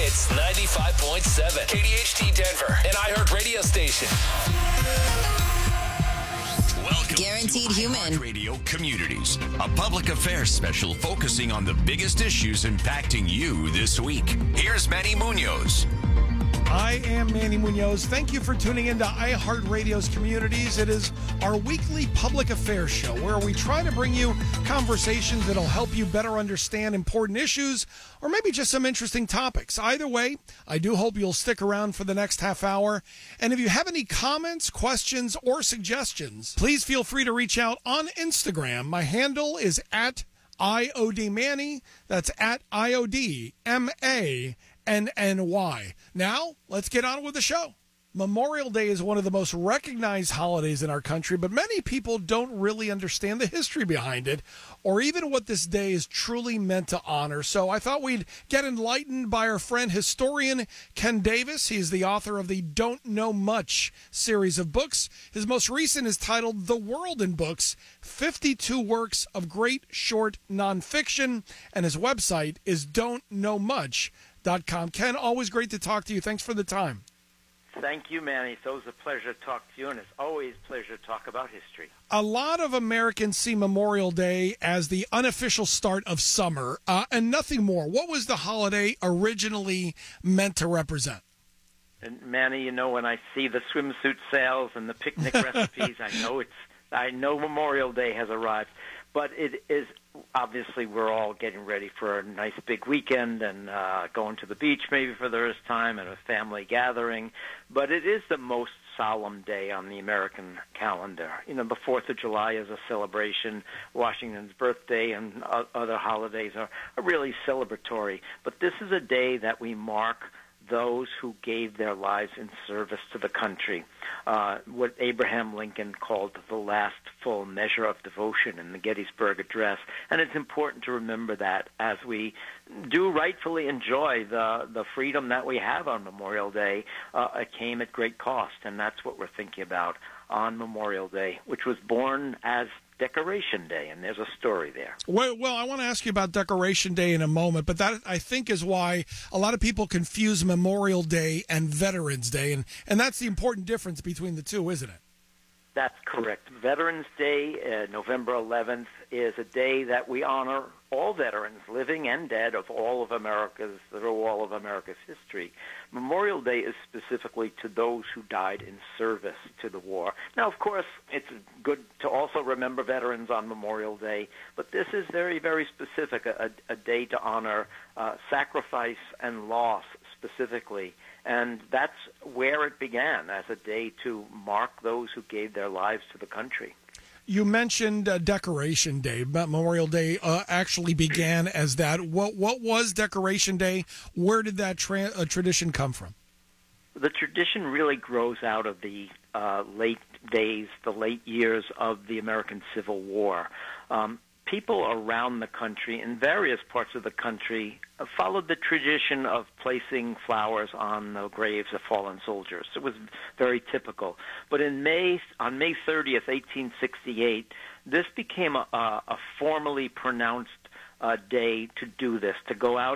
It's 95.7 KDHT Denver, an iHeart radio station. Welcome Guaranteed to Human Radio Communities, a public affairs special focusing on the biggest issues impacting you this week. Here's Manny Munoz. I am Manny Munoz. Thank you for tuning into iHeartRadio's Communities. It is our weekly public affairs show where we try to bring you conversations that'll help you better understand important issues or maybe just some interesting topics. Either way, I do hope you'll stick around for the next half hour. And if you have any comments, questions, or suggestions, please feel free to reach out on Instagram. My handle is at IODManny. That's at IODMANNY. Now, let's get on with the show. Memorial Day is one of the most recognized holidays in our country, but many people don't really understand the history behind it or even what this day is truly meant to honor. So I thought we'd get enlightened by our friend historian Ken Davis. He's the author of the Don't Know Much series of books. His most recent is titled The World in Books, 52 Works of Great Short Nonfiction, and his website is don'tknowmuch.com. Ken, always great to talk to you. Thanks for the time. Thank you, Manny. It's always a pleasure to talk to you, and it's always a pleasure to talk about history. A lot of Americans see Memorial Day as the unofficial start of summer, and nothing more. What was the holiday originally meant to represent? And Manny, you know, when I see the swimsuit sales and the picnic recipes, I know Memorial Day has arrived. But it is, obviously, we're all getting ready for a nice big weekend and going to the beach maybe for the first time and a family gathering. But it is the most solemn day on the American calendar. You know, the 4th of July is a celebration. Washington's birthday and other holidays are really celebratory. But this is a day that we mark those who gave their lives in service to the country, what Abraham Lincoln called the last full measure of devotion in the Gettysburg Address. And it's important to remember that as we do rightfully enjoy the freedom that we have on Memorial Day. It came at great cost, and that's what we're thinking about on Memorial Day, which was born as Decoration Day, and there's a story there. Well, I want to ask you about Decoration Day in a moment, but that, I think, is why a lot of people confuse Memorial Day and Veterans Day, and that's the important difference between the two, isn't it? That's correct. Veterans Day, November 11th, is a day that we honor all veterans, living and dead, of all of America's history. Memorial Day is specifically to those who died in service to the war. Now, of course, it's good to also remember veterans on Memorial Day, but this is very, very specific, a day to honor sacrifice and loss specifically. And that's where it began, as a day to mark those who gave their lives to the country. You mentioned Decoration Day. Memorial Day actually began as that. What was Decoration Day? Where did that tradition come from? The tradition really grows out of the late years of the American Civil War. People around the country, in various parts of the country, followed the tradition of placing flowers on the graves of fallen soldiers. It was very typical. But on May 30th, 1868, this became a formally pronounced day to do this, to go out